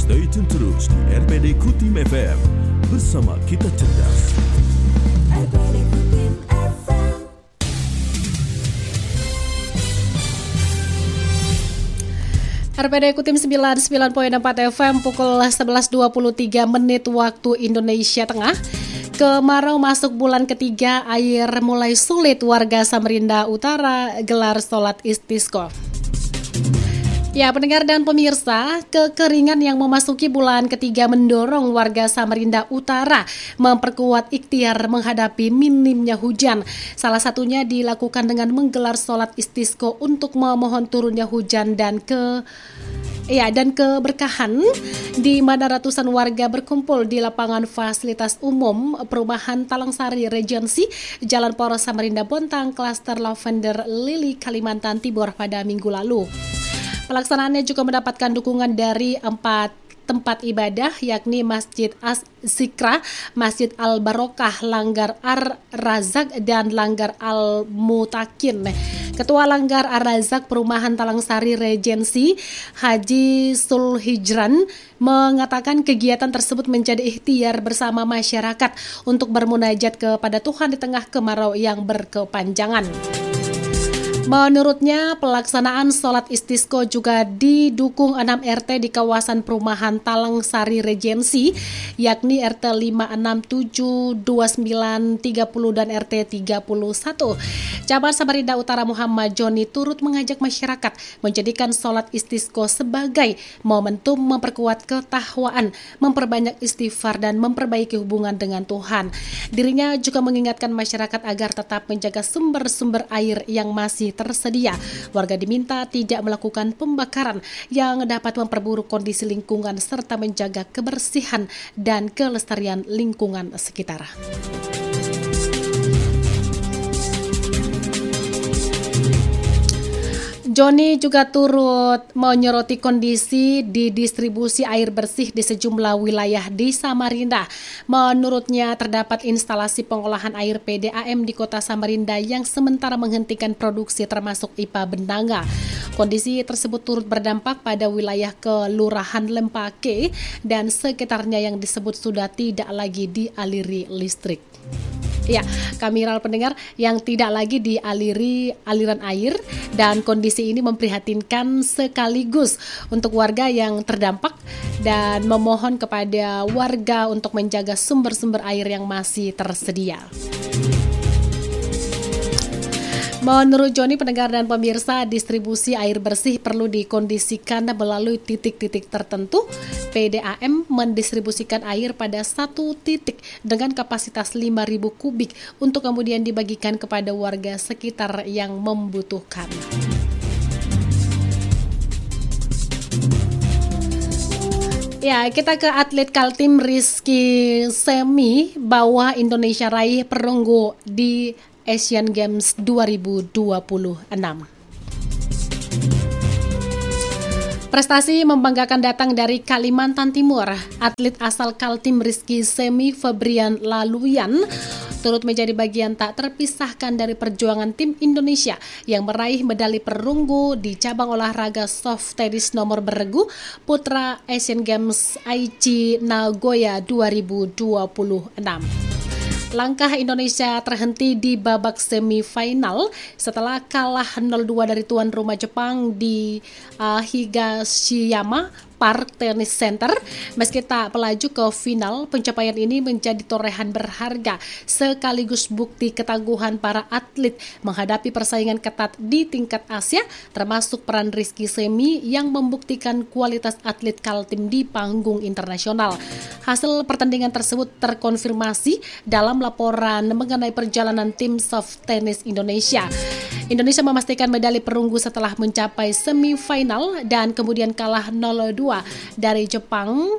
Stay tune terus di RPD Kutim FM. Bersama kita cerdas. RPD Kutim FM. RPD Kutim 99.4 FM pukul 11.23 menit waktu Indonesia Tengah. Kemarau masuk bulan ketiga, air mulai sulit, warga Samarinda Utara gelar sholat istisqa. Ya, pendengar dan pemirsa, kekeringan yang memasuki bulan ketiga mendorong warga Samarinda Utara memperkuat ikhtiar menghadapi minimnya hujan. Salah satunya dilakukan dengan menggelar sholat istisqa untuk memohon turunnya hujan dan keberkahan, di mana ratusan warga berkumpul di lapangan fasilitas umum perumahan Talangsari Regency, Jalan Poros Samarinda Bontang, Klaster Lavender Lili, Kalimantan Timur pada minggu lalu. Pelaksanaannya juga mendapatkan dukungan dari 4 tempat ibadah, yakni Masjid Az-Zikra, Masjid Al-Barokah, Langgar Ar-Razak, dan Langgar Al-Mutakin. Ketua Langgar Ar-Razak Perumahan Talangsari Regency, Haji Sulhijran, mengatakan kegiatan tersebut menjadi ikhtiar bersama masyarakat untuk bermunajat kepada Tuhan di tengah kemarau yang berkepanjangan. Menurutnya, pelaksanaan sholat istisqa juga didukung 6 RT di kawasan perumahan Talangsari Regency, yakni RT 567, 29, 30, dan RT 31. Camat Samarinda Utara Muhammad Joni turut mengajak masyarakat menjadikan sholat istisqa sebagai momentum memperkuat ketakwaan, memperbanyak istighfar, dan memperbaiki hubungan dengan Tuhan. Dirinya juga mengingatkan masyarakat agar tetap menjaga sumber-sumber air yang masih tersedia. Warga diminta tidak melakukan pembakaran yang dapat memperburuk kondisi lingkungan serta menjaga kebersihan dan kelestarian lingkungan sekitar. Joni juga turut menyoroti kondisi di distribusi air bersih di sejumlah wilayah di Samarinda. Menurutnya, terdapat instalasi pengolahan air PDAM di kota Samarinda yang sementara menghentikan produksi termasuk IPA Bendanga. Kondisi tersebut turut berdampak pada wilayah Kelurahan Lempake dan sekitarnya yang disebut sudah tidak lagi dialiri listrik. Ya, kamiral pendengar, yang tidak lagi dialiri aliran air, dan kondisi ini memprihatinkan sekaligus untuk warga yang terdampak dan memohon kepada warga untuk menjaga sumber-sumber air yang masih tersedia. Menurut Joni, pendengar dan pemirsa, distribusi air bersih perlu dikondisikan melalui titik-titik tertentu. PDAM mendistribusikan air pada satu titik dengan kapasitas 5.000 kubik untuk kemudian dibagikan kepada warga sekitar yang membutuhkan. Ya, kita ke atlet Kaltim Rizky Semi, bawa Indonesia raih perunggu di Asian Games 2026. Prestasi membanggakan datang dari Kalimantan Timur. Atlet asal Kaltim Rizky Semi Febrian Laluyan turut menjadi bagian tak terpisahkan dari perjuangan tim Indonesia yang meraih medali perunggu di cabang olahraga soft tennis nomor beregu putra Asian Games Aichi Nagoya 2026. Langkah Indonesia terhenti di babak semifinal setelah kalah 0-2 dari tuan rumah Jepang di Higashiyama Park Tennis Center. Meski tak pelaju ke final, pencapaian ini menjadi torehan berharga sekaligus bukti ketangguhan para atlet menghadapi persaingan ketat di tingkat Asia, termasuk peran Rizky Semi yang membuktikan kualitas atlet Kaltim di panggung internasional. Hasil pertandingan tersebut terkonfirmasi dalam laporan mengenai perjalanan tim soft tennis Indonesia. Indonesia memastikan medali perunggu setelah mencapai semifinal dan kemudian kalah 0-2 dari Jepang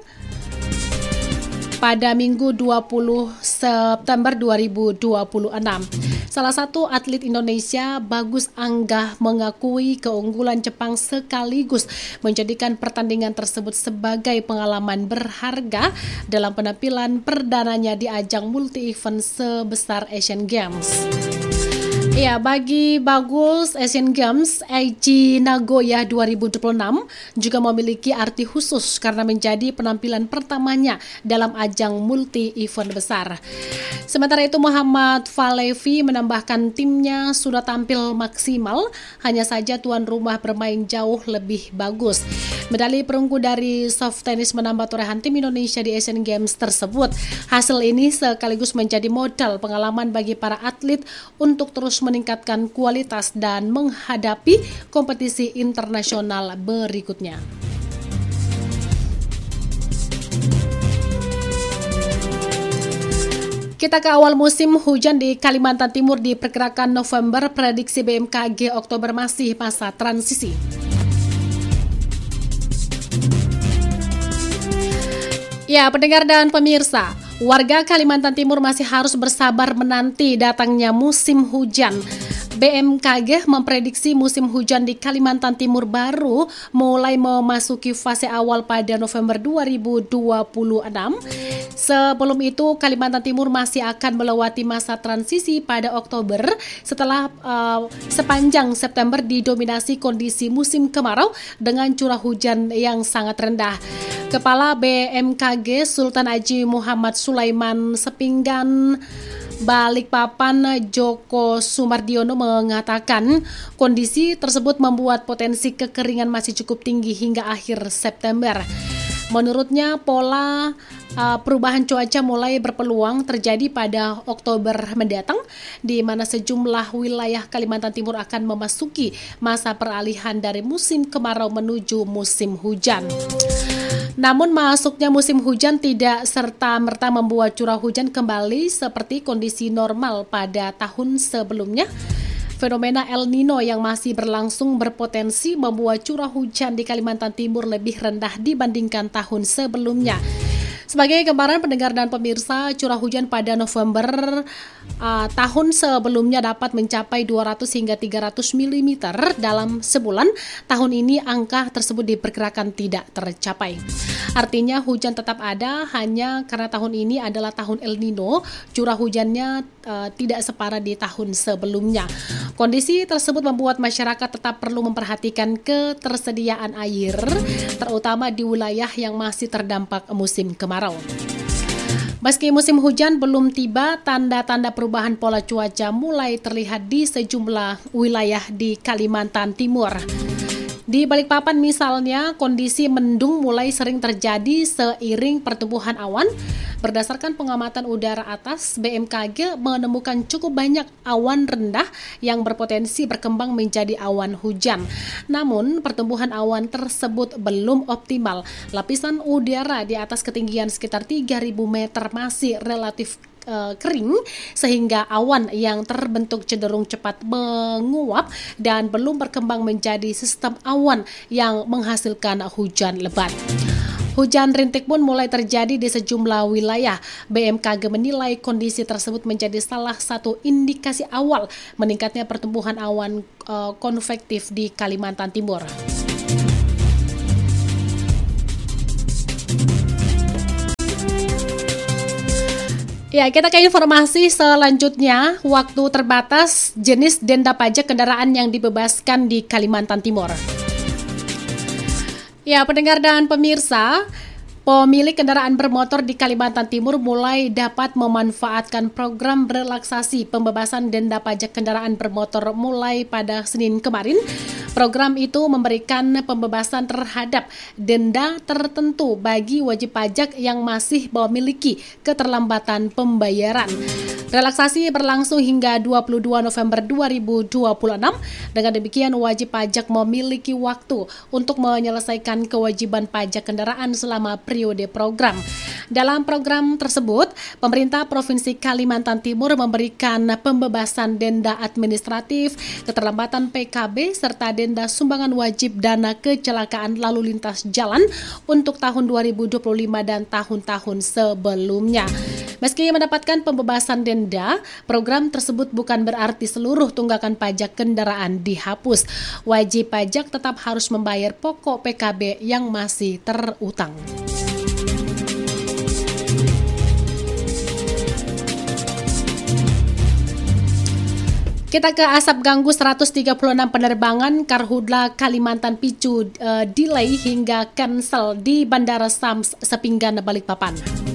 pada Minggu 20 September 2026. Salah satu atlet Indonesia, Bagus Anggah, mengakui keunggulan Jepang sekaligus menjadikan pertandingan tersebut sebagai pengalaman berharga dalam penampilan perdananya di ajang multi-event sebesar Asian Games. Ya, bagi Bagus, Asian Games Aichi Nagoya 2026 juga memiliki arti khusus karena menjadi penampilan pertamanya dalam ajang multi-event besar. Sementara itu Muhammad Falevi menambahkan timnya sudah tampil maksimal, hanya saja tuan rumah bermain jauh lebih bagus. Medali perunggu dari soft tennis menambah torehan tim Indonesia di Asian Games tersebut. Hasil ini sekaligus menjadi modal pengalaman bagi para atlet untuk terus meningkatkan kualitas dan menghadapi kompetisi internasional berikutnya. Kita ke awal musim hujan di Kalimantan Timur diperkirakan November, prediksi BMKG Oktober masih masa transisi. Ya, pendengar dan pemirsa, warga Kalimantan Timur masih harus bersabar menanti datangnya musim hujan. BMKG memprediksi musim hujan di Kalimantan Timur baru mulai memasuki fase awal pada November 2026. Sebelum itu, Kalimantan Timur masih akan melewati masa transisi pada Oktober setelah sepanjang September didominasi kondisi musim kemarau dengan curah hujan yang sangat rendah. Kepala BMKG Sultan Haji Muhammad Sulaiman Sepinggan Balikpapan Joko Sumardiono mengatakan kondisi tersebut membuat potensi kekeringan masih cukup tinggi hingga akhir September. Menurutnya pola perubahan cuaca mulai berpeluang terjadi pada Oktober mendatang, di mana sejumlah wilayah Kalimantan Timur akan memasuki masa peralihan dari musim kemarau menuju musim hujan. Namun masuknya musim hujan tidak serta-merta membuat curah hujan kembali seperti kondisi normal pada tahun sebelumnya. Fenomena El Nino yang masih berlangsung berpotensi membuat curah hujan di Kalimantan Timur lebih rendah dibandingkan tahun sebelumnya. Sebagai gambaran pendengar dan pemirsa, curah hujan pada November tahun sebelumnya dapat mencapai 200 hingga 300 mm dalam sebulan. Tahun ini angka tersebut diperkirakan tidak tercapai. Artinya hujan tetap ada, hanya karena tahun ini adalah tahun El Nino, curah hujannya tidak separah di tahun sebelumnya. Kondisi tersebut membuat masyarakat tetap perlu memperhatikan ketersediaan air, terutama di wilayah yang masih terdampak musim kemarau. Meski musim hujan belum tiba, tanda-tanda perubahan pola cuaca mulai terlihat di sejumlah wilayah di Kalimantan Timur. Di Balikpapan misalnya, kondisi mendung mulai sering terjadi seiring pertumbuhan awan. Berdasarkan pengamatan udara atas, BMKG menemukan cukup banyak awan rendah yang berpotensi berkembang menjadi awan hujan. Namun, pertumbuhan awan tersebut belum optimal. Lapisan udara di atas ketinggian sekitar 3.000 meter masih relatif kering, sehingga awan yang terbentuk cenderung cepat menguap dan belum berkembang menjadi sistem awan yang menghasilkan hujan lebat. Hujan rintik pun mulai terjadi di sejumlah wilayah. BMKG menilai kondisi tersebut menjadi salah satu indikasi awal meningkatnya pertumbuhan awan konvektif di Kalimantan Timur. Ya, kita ke informasi selanjutnya. Waktu terbatas jenis denda pajak kendaraan yang dibebaskan di Kalimantan Timur. Ya, pendengar dan pemirsa, pemilik kendaraan bermotor di Kalimantan Timur mulai dapat memanfaatkan program relaksasi pembebasan denda pajak kendaraan bermotor mulai pada Senin kemarin. Program itu memberikan pembebasan terhadap denda tertentu bagi wajib pajak yang masih memiliki keterlambatan pembayaran. Relaksasi berlangsung hingga 22 November 2026. Dengan demikian, wajib pajak memiliki waktu untuk menyelesaikan kewajiban pajak kendaraan selama periode program. Dalam program tersebut, pemerintah Provinsi Kalimantan Timur memberikan pembebasan denda administratif, keterlambatan PKB, serta denda sumbangan wajib dana kecelakaan lalu lintas jalan untuk tahun 2025 dan tahun-tahun sebelumnya. Meski mendapatkan pembebasan denda, program tersebut bukan berarti seluruh tunggakan pajak kendaraan dihapus. Wajib pajak tetap harus membayar pokok PKB yang masih terutang. Kita ke asap ganggu 136 penerbangan Karhutla Kalimantan picu delay hingga cancel di Bandara Sams Sepinggan Balikpapan.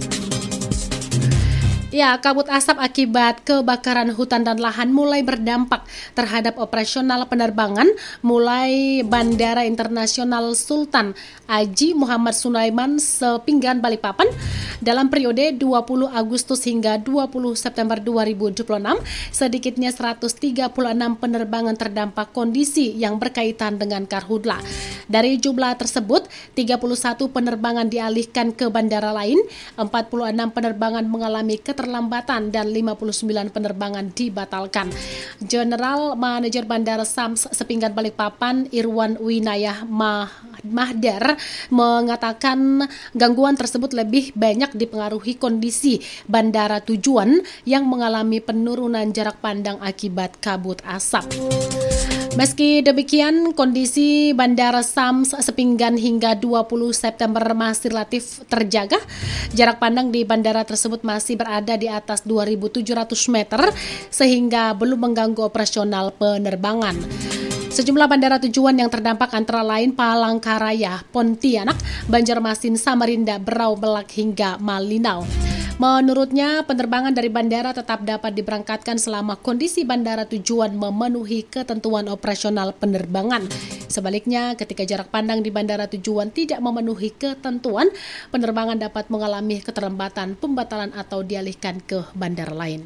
Ya, kabut asap akibat kebakaran hutan dan lahan mulai berdampak terhadap operasional penerbangan mulai Bandara Internasional Sultan Haji Muhammad Sulaiman Sepinggan Balikpapan dalam periode 20 Agustus hingga 20 September 2026. Sedikitnya 136 penerbangan terdampak kondisi yang berkaitan dengan Karhutla. Dari jumlah tersebut, 31 penerbangan dialihkan ke bandara lain, 46 penerbangan mengalami keterlambatan dan 59 penerbangan dibatalkan. General Manager Bandara Sams Sepinggan Balikpapan Irwan Winayah Mahdar mengatakan gangguan tersebut lebih banyak dipengaruhi kondisi bandara tujuan yang mengalami penurunan jarak pandang akibat kabut asap. Meski demikian, kondisi Bandara Sams Sepinggan hingga 20 September masih relatif terjaga. Jarak pandang di bandara tersebut masih berada di atas 2.700 meter sehingga belum mengganggu operasional penerbangan. Sejumlah bandara tujuan yang terdampak antara lain Palangkaraya, Pontianak, Banjarmasin, Samarinda, Berau, Belak hingga Malinau. Menurutnya, penerbangan dari bandara tetap dapat diberangkatkan selama kondisi bandara tujuan memenuhi ketentuan operasional penerbangan. Sebaliknya, ketika jarak pandang di bandara tujuan tidak memenuhi ketentuan, penerbangan dapat mengalami keterlambatan, pembatalan atau dialihkan ke bandara lain.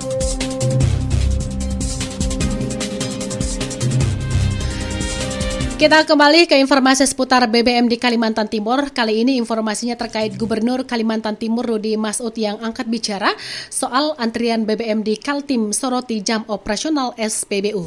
Kita kembali ke informasi seputar BBM di Kalimantan Timur. Kali ini informasinya terkait Gubernur Kalimantan Timur Rudi Masud yang angkat bicara soal antrian BBM di Kaltim soroti jam operasional SPBU.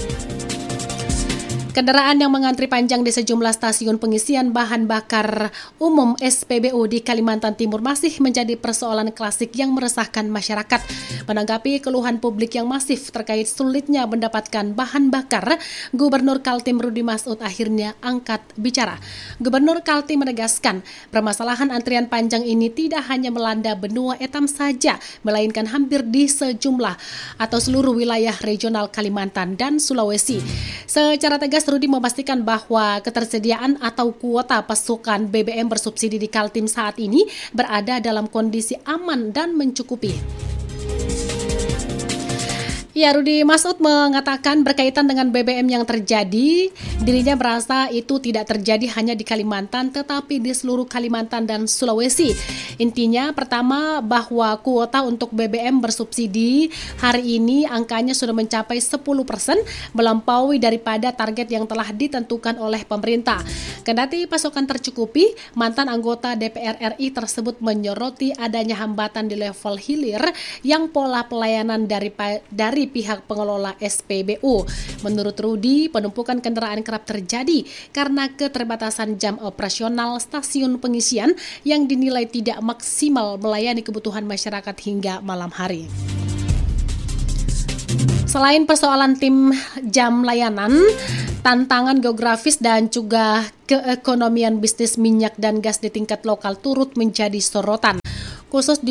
Kendaraan yang mengantri panjang di sejumlah stasiun pengisian bahan bakar umum SPBU di Kalimantan Timur masih menjadi persoalan klasik yang meresahkan masyarakat. Menanggapi keluhan publik yang masif terkait sulitnya mendapatkan bahan bakar, Gubernur Kaltim Rudi Masud akhirnya angkat bicara. Gubernur Kaltim menegaskan, permasalahan antrian panjang ini tidak hanya melanda benua etam saja, melainkan hampir di sejumlah atau seluruh wilayah regional Kalimantan dan Sulawesi. Secara tegas Rudi memastikan bahwa ketersediaan atau kuota pasokan BBM bersubsidi di Kaltim saat ini berada dalam kondisi aman dan mencukupi. Ya, Rudi Masud mengatakan berkaitan dengan BBM yang terjadi, dirinya merasa itu tidak terjadi hanya di Kalimantan tetapi di seluruh Kalimantan dan Sulawesi. Intinya pertama bahwa kuota untuk BBM bersubsidi hari ini angkanya sudah mencapai 10%, melampaui daripada target yang telah ditentukan oleh pemerintah. Kendati pasokan tercukupi, mantan anggota DPR RI tersebut menyoroti adanya hambatan di level hilir yang pola pelayanan dari pihak pengelola SPBU. Menurut Rudi, penumpukan kendaraan kerap terjadi karena keterbatasan jam operasional stasiun pengisian yang dinilai tidak maksimal melayani kebutuhan masyarakat hingga malam hari. Selain persoalan tim jam layanan, tantangan geografis dan juga keekonomian bisnis minyak dan gas di tingkat lokal turut menjadi sorotan, khusus di